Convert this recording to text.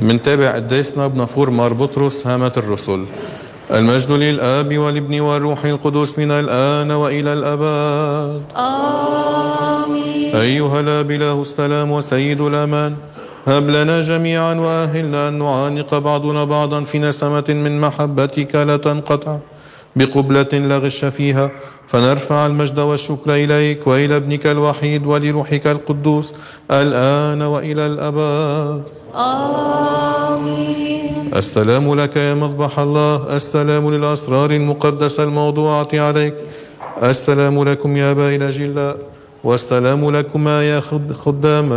من تابع قديسنا بنافور مار بطرس هامة الرسل. المجد للآب والابن والروح القدس من الآن وإلى الأبد. آمين. أيها الآب إله السلام وسيد الأمان، هب لنا جميعا وأهلنا أن نعانق بعضنا بعضا في نسمة من محبتك لا تنقطع، بقبلة لا غش فيها، فنرفع المجد والشكر إليك وإلى ابنك الوحيد ولروحك القدوس الآن وإلى الأبد. آمين. السلام لك يا مذبح الله، السلام للأسرار المقدسة الموضوعة عليك، السلام لكم يا باين جلا، والسلام لكما يا خدام